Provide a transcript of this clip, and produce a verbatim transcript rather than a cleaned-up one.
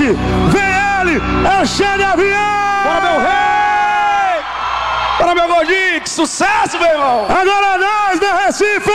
noite, vem ele, é o Xande Avião! Bora, meu rei! Bora, meu gordinho, que sucesso, meu irmão! Agora nós, meu Recife!